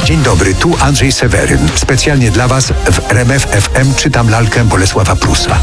Dzień dobry, tu Andrzej Seweryn. Specjalnie dla Was w RMF FM czytam lalkę Bolesława Prusa.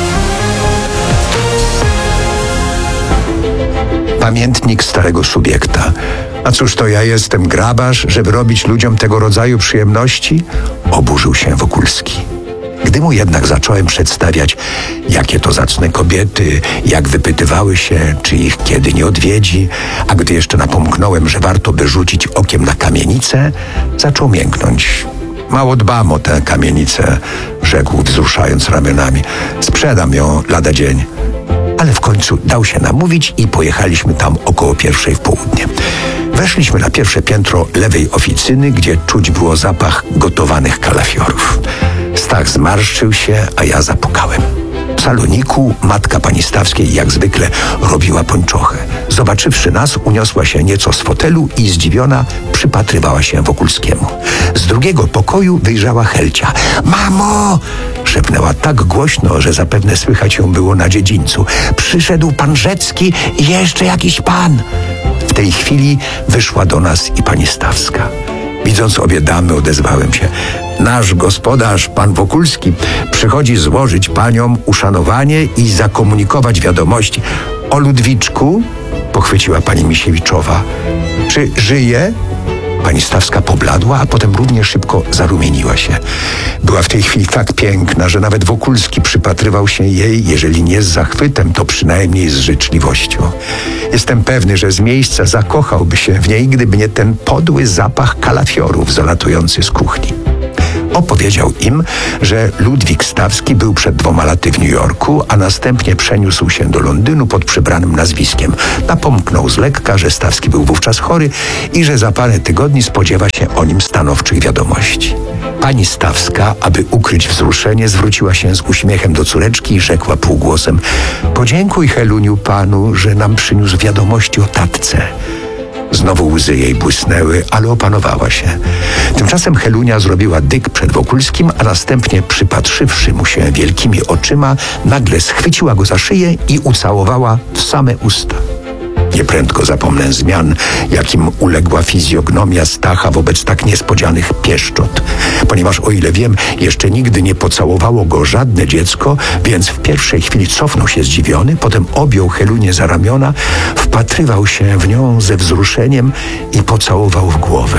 Pamiętnik starego subiekta. A cóż to ja jestem, grabarz, żeby robić ludziom tego rodzaju przyjemności? Oburzył się Wokulski. Gdy mu jednak zacząłem przedstawiać, jakie to zacne kobiety, jak wypytywały się, czy ich kiedy nie odwiedzi, a gdy jeszcze napomknąłem, że warto by rzucić okiem na kamienicę, zaczął mięknąć. Mało dbam o tę kamienicę, rzekł, wzruszając ramionami. Sprzedam ją lada dzień. Ale w końcu dał się namówić i pojechaliśmy tam około 1:00 w południe. Weszliśmy na pierwsze piętro lewej oficyny, gdzie czuć było zapach gotowanych kalafiorów. Stach zmarszczył się, a ja zapukałem. W saloniku matka pani Stawskiej jak zwykle robiła pończochę. Zobaczywszy nas, uniosła się nieco z fotelu i zdziwiona przypatrywała się Wokulskiemu. Z drugiego pokoju wyjrzała Helcia. Mamo! Szepnęła tak głośno, że zapewne słychać ją było na dziedzińcu. Przyszedł pan Rzecki i jeszcze jakiś pan. W tej chwili wyszła do nas i pani Stawska. Widząc obie damy, odezwałem się. Nasz gospodarz, pan Wokulski, przychodzi złożyć paniom uszanowanie i zakomunikować wiadomości. O Ludwiczku? Pochwyciła pani Misiewiczowa. Czy żyje? Pani Stawska pobladła, a potem równie szybko zarumieniła się. Była w tej chwili tak piękna, że nawet Wokulski przypatrywał się jej, jeżeli nie z zachwytem, to przynajmniej z życzliwością. Jestem pewny, że z miejsca zakochałby się w niej, gdyby nie ten podły zapach kalafiorów zalatujący z kuchni. Opowiedział im, że Ludwik Stawski był przed 2 laty w New Yorku, a następnie przeniósł się do Londynu pod przybranym nazwiskiem. Napomknął z lekka, że Stawski był wówczas chory i że za parę tygodni spodziewa się o nim stanowczych wiadomości. Pani Stawska, aby ukryć wzruszenie, zwróciła się z uśmiechem do córeczki i rzekła półgłosem: podziękuj, Heluniu, panu, że nam przyniósł wiadomości o tatce. Znowu łzy jej błysnęły, ale opanowała się. Tymczasem Helunia zrobiła dyg przed Wokulskim, a następnie, przypatrzywszy mu się wielkimi oczyma, nagle schwyciła go za szyję i ucałowała w same usta. Nieprędko zapomnę zmian, jakim uległa fizjognomia Stacha wobec tak niespodzianych pieszczot. Ponieważ, o ile wiem, jeszcze nigdy nie pocałowało go żadne dziecko, więc w pierwszej chwili cofnął się zdziwiony, potem objął Helunię za ramiona, wpatrywał się w nią ze wzruszeniem i pocałował w głowę.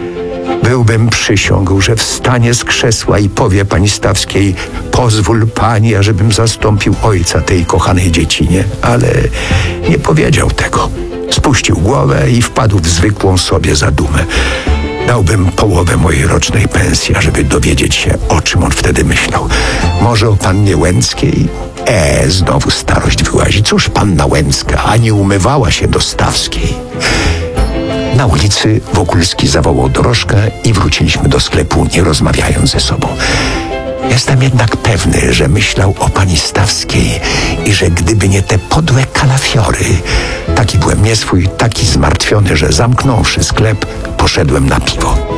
Byłbym przysiągł, że wstanie z krzesła i powie pani Stawskiej: pozwól pani, ażebym zastąpił ojca tej kochanej dziecinie, ale nie powiedział tego. Spuścił głowę i wpadł w zwykłą sobie zadumę. Dałbym połowę mojej rocznej pensji, ażeby dowiedzieć się, o czym on wtedy myślał. Może o pannie Łęckiej? Znowu starość wyłazi. Cóż panna Łęcka, ani umywała się do Stawskiej. Na ulicy Wokulski zawołał dorożkę i wróciliśmy do sklepu, nie rozmawiając ze sobą. Jestem jednak pewny, że myślał o pani Stawskiej i że gdyby nie te podłe kalafiory, taki byłem nieswój, taki zmartwiony, że zamknąwszy sklep, poszedłem na piwo.